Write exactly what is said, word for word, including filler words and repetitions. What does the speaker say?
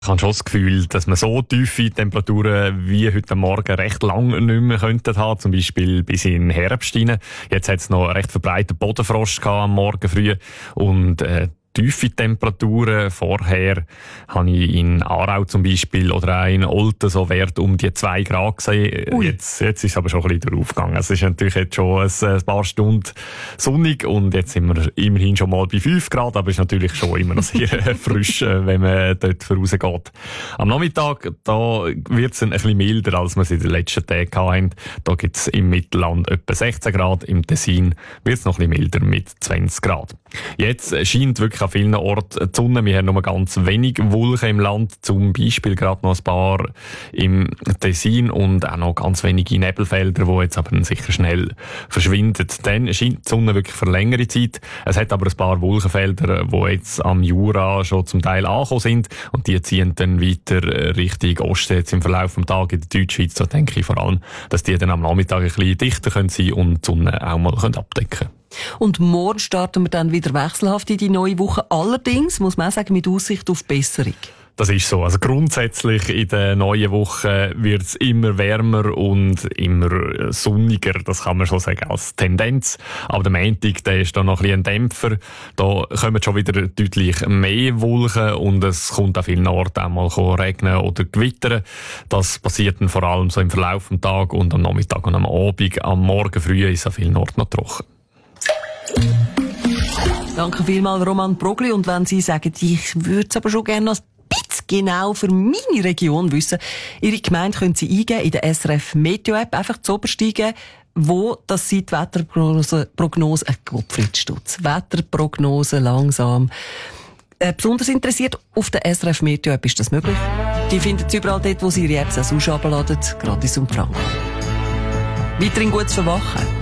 Ich habe schon das Gefühl, dass man so tiefe Temperaturen wie heute Morgen recht lang nicht mehr könnten haben, zum Beispiel bis in den Herbst hinein. Jetzt hat es noch recht verbreiteten Bodenfrost gehabt am Morgen früh und äh, tiefe Temperaturen. Vorher habe ich in Aarau zum Beispiel oder auch in Olten so Wert um die zwei Grad gesehen. Jetzt, jetzt ist es aber schon ein bisschen draufgegangen. Es ist natürlich jetzt schon ein, ein paar Stunden sonnig und jetzt sind wir immerhin schon mal bei fünf Grad, aber es ist natürlich schon immer noch sehr frisch, wenn man dort vorausgeht. Am Nachmittag, da wird es ein bisschen milder, als wir es in den letzten Tagen hatten. Da gibt es im Mittelland etwa sechzehn Grad, im Tessin wird es noch ein bisschen milder mit zwanzig Grad. Jetzt scheint wirklich an vielen Orten die Sonne. Wir haben nur ganz wenig Wolken im Land, zum Beispiel gerade noch ein paar im Tessin und auch noch ganz wenige Nebelfelder, die jetzt aber sicher schnell verschwinden. Dann scheint die Sonne wirklich für längere Zeit. Es hat aber ein paar Wolkenfelder, die jetzt am Jura schon zum Teil angekommen sind und die ziehen dann weiter Richtung Osten jetzt im Verlauf des Tages in der Deutschschweiz. Da denke ich vor allem, dass die dann am Nachmittag ein bisschen dichter sein können und die Sonne auch mal abdecken können. Und morgen starten wir dann wieder wechselhaft in die neue Woche. Allerdings, muss man auch sagen, mit Aussicht auf Besserung. Das ist so. Also grundsätzlich in der neuen Woche wird es immer wärmer und immer sonniger. Das kann man schon sagen als Tendenz. Aber der Montag, der ist da noch ein bisschen ein Dämpfer. Da kommen schon wieder deutlich mehr Wolken und es kommt an vielen Orten auch mal regnen oder gewittern. Das passiert dann vor allem so im Verlauf des Tages und am Nachmittag und am Abend. Am Morgen früh ist es an vielen Orten noch trocken. Danke vielmals, Roman Progli. Und wenn Sie sagen, ich würde es aber schon gerne noch ein bisschen genau für meine Region wissen, Ihre Gemeinde können Sie eingeben in der S R F Meteo App, einfach zu oberst eingeben, wo das Sie die Wetterprognose, Prognose, äh, Gottfried Stutz, Wetterprognose langsam äh, besonders interessiert. Auf der S R F Meteo App ist das möglich. Die finden Sie überall dort, wo Sie Ihre Apps auch herunterladen, gratis und franko. Weiterhin gutes Verwachen.